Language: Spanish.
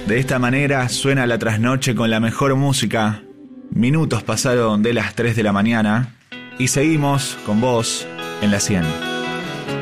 De esta manera suena la trasnoche con la mejor música. Minutos pasaron de las 3 de la mañana y seguimos con vos en la 100.